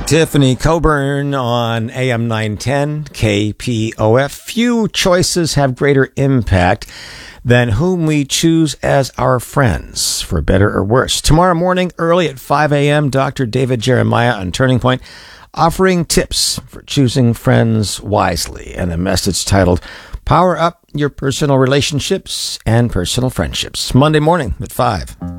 Tiffany Coburn on AM 910 KPOF. Few choices have greater impact than whom we choose as our friends, for better or worse. Tomorrow morning, early at 5 a.m., Dr. David Jeremiah on Turning Point, offering tips for choosing friends wisely, and a message titled, Power Up Your Personal Relationships and Personal Friendships. Monday morning at 5.